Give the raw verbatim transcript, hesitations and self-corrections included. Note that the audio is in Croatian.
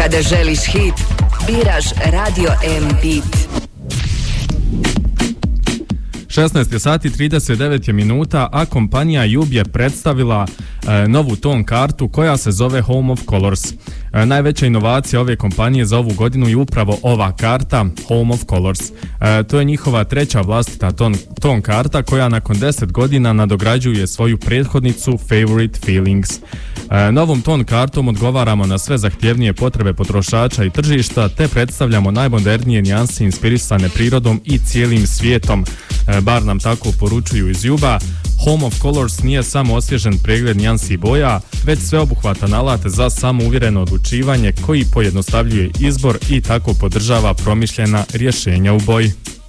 Kada želiš hit, biraš Radio M Beat. šesnaest sati trideset devet minuta, a kompanija Jub je predstavila e, novu ton kartu koja se zove Home of Colors. E, najveća inovacija ove kompanije za ovu godinu je upravo ova karta Home of Colors. E, to je njihova treća vlastita ton, ton karta koja nakon deset godina nadograđuje svoju prethodnicu Favorite Feelings. E, novom ton kartom odgovaramo na sve zahtjevnije potrebe potrošača i tržišta, te predstavljamo najmodernije nijanse inspirisane prirodom i cijelim svijetom. E, bar nam tako poručuju iz Juba. Home of Colors nije samo osvježen pregled nijansi i boja, već sveobuhvatan alat za samouvjereno odlučivanje koji pojednostavljuje izbor i tako podržava promišljena rješenja u boji.